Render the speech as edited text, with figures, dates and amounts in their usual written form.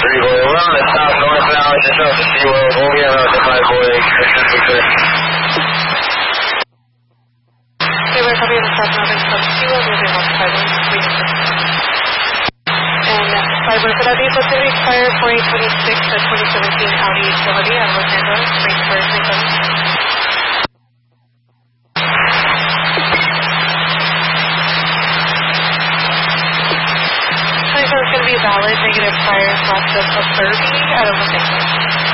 3-1, the south northbound, just off the SeaWorld, Volga, out to 5 boy, Pacific clear. Okay, we're copy of the south northern from SeaWorld, moving on to 5-1, and 5-1, for that vehicle to expire 4826, the 2017 Audi utility out of Los Angeles, range for 3 So it's going to be valid, negative tires, lots of 30 out of Los Angeles.